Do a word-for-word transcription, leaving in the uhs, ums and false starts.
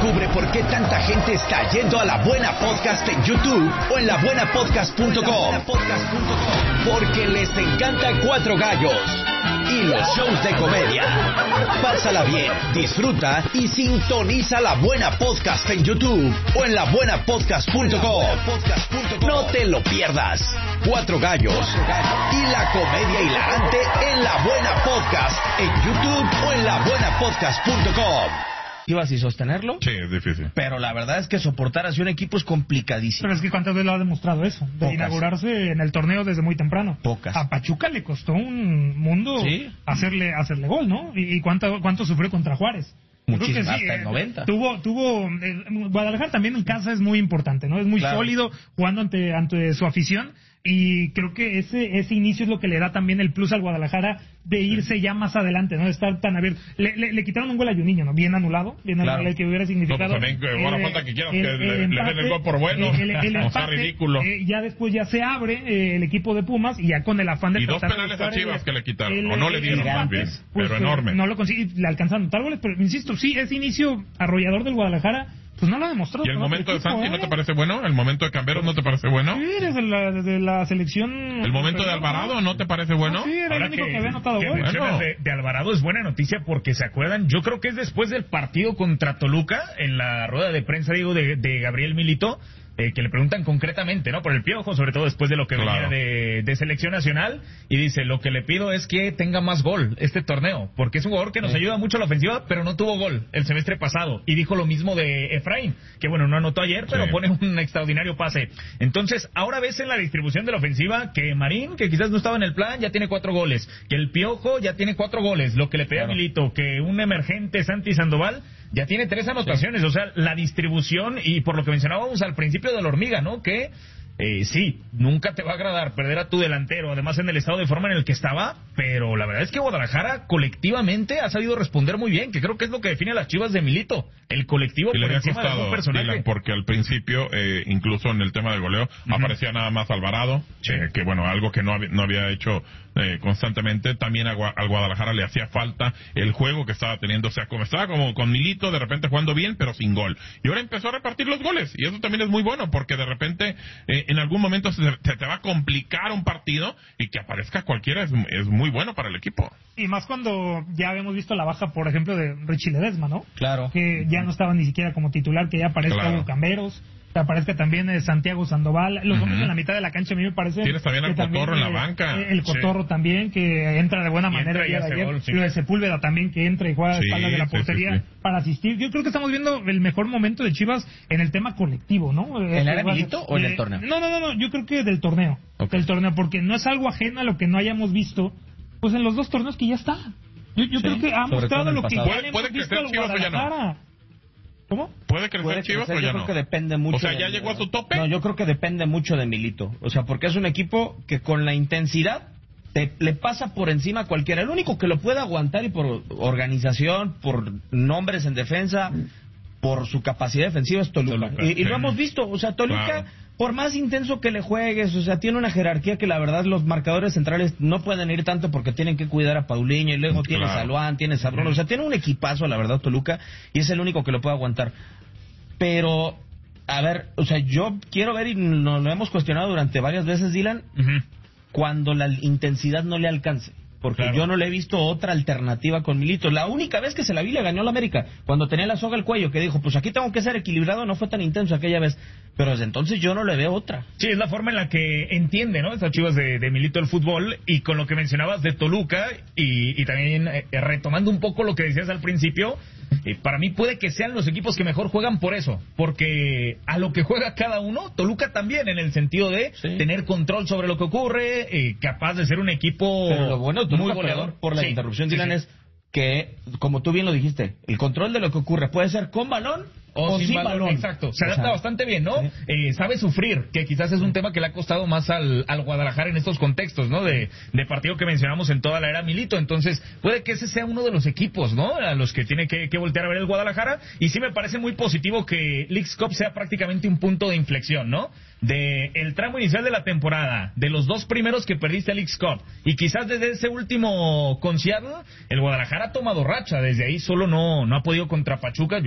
Descubre por qué tanta gente está yendo a La Buena Podcast en YouTube o en la buena podcast punto com. Porque les encanta Cuatro Gallos y los shows de comedia. Pásala bien, disfruta y sintoniza La Buena Podcast en YouTube o en la buena podcast punto com. No te lo pierdas. Cuatro Gallos y la comedia hilarante en La Buena Podcast en YouTube o en la buena podcast punto com. Ibas y sostenerlo. Sí, es difícil. Pero la verdad es que soportar así un equipo es complicadísimo. Pero es que ¿cuántas veces lo ha demostrado eso? De Pocas. inaugurarse en el torneo desde muy temprano. Pocas. A Pachuca le costó un mundo ¿Sí? hacerle hacerle gol, ¿no? ¿Y, y cuánto, cuánto sufrió contra Juárez? Yo creo que Muchísimo, sí, hasta el eh, noventa. Tuvo, tuvo, eh, Guadalajara también en casa es muy importante, ¿no? Es muy Claro. sólido jugando ante, ante su afición. Y creo que ese ese inicio es lo que le da también el plus al Guadalajara de irse ya más adelante, ¿no? De estar tan abierto. Le, le, le quitaron un gol a Juninho, ¿no? Bien anulado, bien Claro. anulado, el que hubiera significado. No, pues también, ahora el, falta que quieras el- que el le- le empate, den el gol por bueno. El, el, el O sea, empate, ridículo. eh, ya después ya se abre eh, el equipo de Pumas y ya con el afán de Y dos tratar de penales buscar a Chivas el- que le quitaron, el- o no le el dieron empate, más bien, pues, pero eh, enorme. No lo consigue, le alcanzaron tal goles, pero insisto, sí, ese inicio arrollador del Guadalajara, pues no lo ha demostrado. ¿Y el con otro momento de equipo, Santi no ¿eh? te parece bueno? ¿El momento de Camberos no te parece bueno? Sí, desde la, desde la selección. ¿El momento de Alvarado no te parece bueno? Ah, sí, era Ahora el único que, que, había anotado que gol. mencionas Bueno. de, de Alvarado es buena noticia porque se acuerdan, yo creo que es después del partido contra Toluca, en la rueda de prensa, digo, de, de Gabriel Milito, eh, que le preguntan concretamente, ¿no? Por el Piojo, sobre todo después de lo que Claro. venía de, de selección nacional, y dice, lo que le pido es que tenga más gol este torneo, porque es un jugador que nos Sí. ayuda mucho a la ofensiva, pero no tuvo gol el semestre pasado, y dijo lo mismo de Efraín, que bueno, no anotó ayer, pero Sí. pone un extraordinario pase. Entonces, ahora ves en la distribución de la ofensiva que Marín, que quizás no estaba en el plan, ya tiene cuatro goles, que el Piojo ya tiene cuatro goles, lo que le pega Claro. a Milito, que un emergente Santi Sandoval ya tiene tres anotaciones, o sea, la distribución, y por lo que mencionábamos al principio de la hormiga, ¿no? Que eh, sí, nunca te va a agradar perder a tu delantero, además en el estado de forma en el que estaba, pero la verdad es que Guadalajara colectivamente ha sabido responder muy bien, que creo que es lo que define a las Chivas de Milito, el colectivo Y le por había encima de costado, algún personaje. Dylan, porque al principio, eh, incluso en el tema del goleo, aparecía nada más Alvarado, Sí. eh, que bueno, algo que no había, no había hecho eh, constantemente. También a Gua- al Guadalajara le hacía falta el juego que estaba teniendo, o sea, como estaba como con Milito, de repente jugando bien, pero sin gol. Y ahora empezó a repartir los goles, y eso también es muy bueno, porque de repente, eh, en algún momento se, se te va a complicar un partido, y que aparezca cualquiera es, es muy bueno para el equipo. Y más cuando ya habíamos visto la baja, por ejemplo, de Richie Ledesma, ¿no? Claro. Que ya no estaba ni siquiera como titular, que ya aparezca Claro. Hugo Camberos, que aparezca también eh, Santiago Sandoval. Los hombres Ujú. en la mitad de la cancha a mí me parece. Tienes también al que Cotorro en la eh, banca. eh, El Cotorro también, que entra de buena Y manera. entra el y día de hace ayer. gol, sí. Lo de Sepúlveda también, que entra y juega a Sí, espaldas de la sí, sí, portería sí. para asistir. Yo creo que estamos viendo el mejor momento de Chivas en el tema colectivo, ¿no? ¿En Eh, el área igual- Milito o en el eh, torneo? No, no, no, no, yo creo que del torneo. Ok. Del torneo, porque no es algo ajeno a lo que no hayamos visto, pues en los dos torneos que ya está. Yo, yo Sí, creo que ha sobre todo mostrado en el lo que pasado. ya Puede- le puede hemos visto crecer al Chivas o ya no. Guadalajara. ¿Cómo? ¿Puede crecer Puede Chivas crecer, o ya yo no? creo que depende mucho. O sea, de- ¿ya llegó a su tope? No, yo creo que depende mucho de Milito. O sea, porque es un equipo que con la intensidad te, le pasa por encima a cualquiera. El único que lo puede aguantar y por organización, por nombres en defensa, por su capacidad defensiva es Toluca. Toluca, y, y sí. lo hemos visto. O sea, Toluca, Claro. por más intenso que le juegues, o sea, tiene una jerarquía que la verdad los marcadores centrales no pueden ir tanto porque tienen que cuidar a Paulinho y luego tienes Claro. a Luan, tienes a Bruno. O sea, tiene un equipazo, la verdad, Toluca, y es el único que lo puede aguantar. Pero, a ver, o sea, yo quiero ver, y nos lo hemos cuestionado durante varias veces, Dylan, Ujú. cuando la intensidad no le alcance. Porque Claro. yo no le he visto otra alternativa con Milito. La única vez que se la vi le ganó al América, cuando tenía la soga al cuello, que dijo, pues aquí tengo que ser equilibrado, no fue tan intenso aquella vez. Pero desde entonces yo no le veo otra. Sí, es la forma en la que entiende, ¿no? Estas Chivas de, de Milito el fútbol, y con lo que mencionabas de Toluca, y, y también eh, retomando un poco lo que decías al principio, eh, para mí puede que sean los equipos que mejor juegan por eso, porque a lo que juega cada uno, Toluca también, en el sentido de Sí. tener control sobre lo que ocurre, eh, capaz de ser un equipo Pero lo bueno de muy Toluca, goleador. perdón por la Sí, interrupción, sí, Dylan, sí. es que, como tú bien lo dijiste, el control de lo que ocurre puede ser con balón o, sin balón. Exacto, se O adapta sea, bastante bien, ¿no? sí. Eh, sabe sufrir, que quizás es un tema que le ha costado más al, al Guadalajara en estos contextos, ¿no? De, de partido que mencionamos en toda la era Milito. Entonces, puede que ese sea uno de los equipos, ¿no? A los que tiene que, que voltear a ver el Guadalajara. Y sí me parece muy positivo que Leagues Cup sea prácticamente un punto de inflexión, ¿no? De el tramo inicial de la temporada, de los dos primeros que perdiste a Leagues Cup, y quizás desde ese último con Seattle, el Guadalajara ha tomado racha. Desde ahí solo no, no ha podido contra Pachuca.